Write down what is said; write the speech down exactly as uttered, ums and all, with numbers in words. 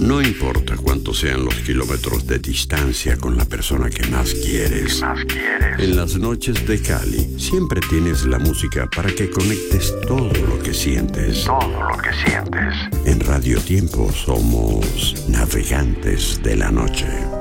No importa cuántos sean los kilómetros de distancia con la persona que más quieres. ¿Qué más quieres? En las noches de Cali siempre tienes la música para que conectes todo lo que sientes. Todo lo que sientes. En Radio Tiempo somos navegantes de la noche.